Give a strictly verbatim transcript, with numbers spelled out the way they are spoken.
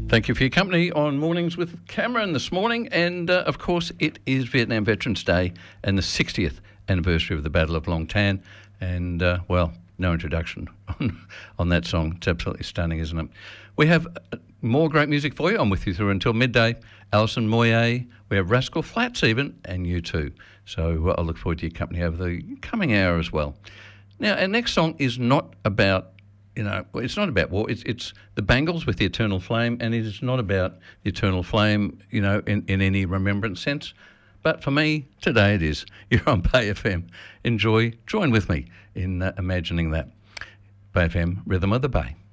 Thank you for your company on Mornings with Cameron this morning. And, uh, of course, it is Vietnam Veterans Day and the sixtieth anniversary of the Battle of Long Tan. And, uh, well, no introduction on, on that song. It's absolutely stunning, isn't it? We have more great music for you. I'm with you through until midday. Alison Moyet, we have Rascal Flatts even, and you too. So uh, I look forward to your company over the coming hour as well. Now, our next song is not about You know, it's not about war. It's it's the Bangles with the Eternal Flame, and it is not about the Eternal Flame, you know, in, in any remembrance sense. But for me, today it is. You're on Bay F M. Enjoy. Join with me in uh, imagining that. Bay F M, Rhythm of the Bay.